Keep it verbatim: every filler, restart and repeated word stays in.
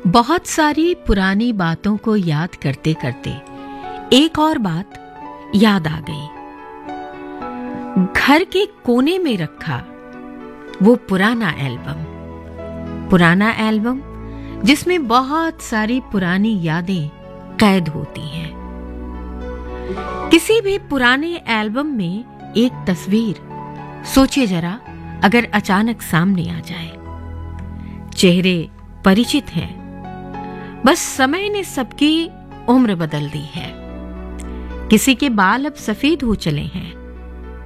बहुत सारी पुरानी बातों को याद करते करते एक और बात याद आ गई। घर के कोने में रखा वो पुराना एल्बम पुराना एल्बम जिसमें बहुत सारी पुरानी यादें कैद होती हैं। किसी भी पुराने एल्बम में एक तस्वीर सोचिए जरा, अगर अचानक सामने आ जाए। चेहरे परिचित हैं, बस समय ने सबकी उम्र बदल दी है। किसी के बाल अब सफेद हो चले हैं,